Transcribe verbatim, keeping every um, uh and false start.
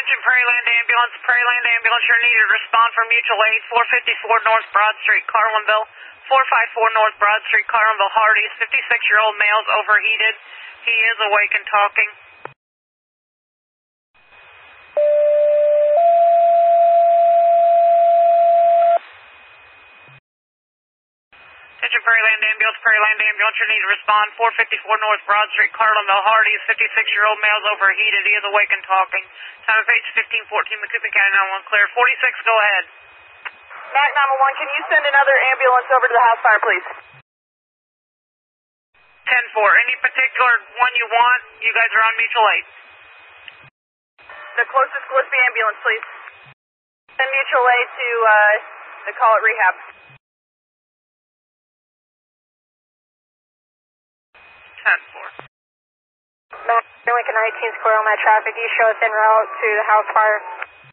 Attention Prairieland Ambulance. Prairieland Ambulance, you're needed. Respond for mutual aid. four fifty-four North Broad Street, Carlinville. four fifty-four North Broad Street, Carlinville. Hardee's. fifty-six-year-old male's overheated. He is awake and talking. Attention Prairieland Ambulance. Prairieland Ambulance, you're needed. Respond. four fifty-four North Broad Street, Carlinville. Hardee's. fifty-six-year-old male's overheated. He is awake and talking. Time of page fifteen fourteen, Macoupin County nine one one clear. forty-six, go ahead. Mac nine one one, can you send another ambulance over to the house fire, please? ten four, any particular one you want? You guys are on mutual aid. The closest Gillespie ambulance, please. Send mutual aid to, uh, the call it rehab. ten four. Mac, Lincoln nineteen Square on my traffic. You show us en route to the house fire.